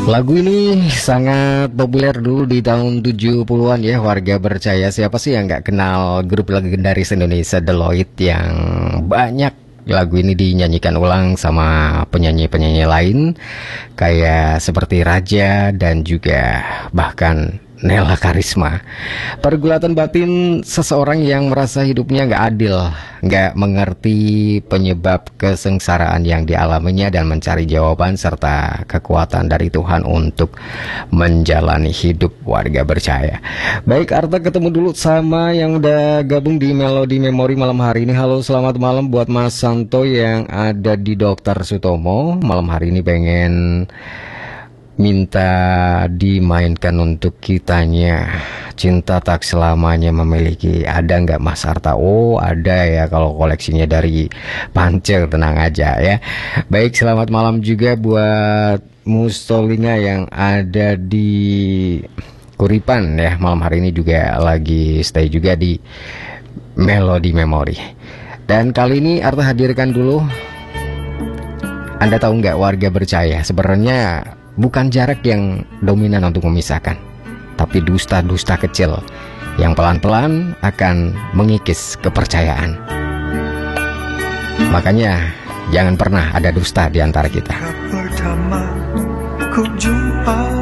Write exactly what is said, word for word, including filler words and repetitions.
Lagu ini sangat populer dulu di tahun tujuh puluhan ya, warga percaya. Siapa sih yang nggak kenal grup legendaris Indonesia The Lloyd yang banyak lagu ini dinyanyikan ulang sama penyanyi-penyanyi lain kayak seperti Raja dan juga bahkan Nela Karisma. Pergulatan batin seseorang yang merasa hidupnya nggak adil, nggak mengerti penyebab kesengsaraan yang dialaminya dan mencari jawaban serta kekuatan dari Tuhan untuk menjalani hidup warga percaya. Baik, Arta ketemu dulu sama yang udah gabung di Melodi Memori malam hari ini. Halo, selamat malam buat Mas Santo yang ada di Dokter Sutomo. Malam hari ini pengen minta dimainkan untuk kitanya Cinta Tak Selamanya Memiliki. Ada nggak Mas Arta? Oh ada ya, kalau koleksinya dari Pancel, tenang aja ya. Baik, selamat malam juga buat Mustolina yang ada di Kuripan ya. Malam hari ini juga lagi stay juga di Melodi Memori. Dan kali ini Arta hadirkan dulu, Anda tahu nggak warga percaya sebenarnya bukan jarak yang dominan untuk memisahkan, tapi dusta-dusta kecil yang pelan-pelan akan mengikis kepercayaan. Makanya jangan pernah ada dusta di antara kita. Pertama ku jumpa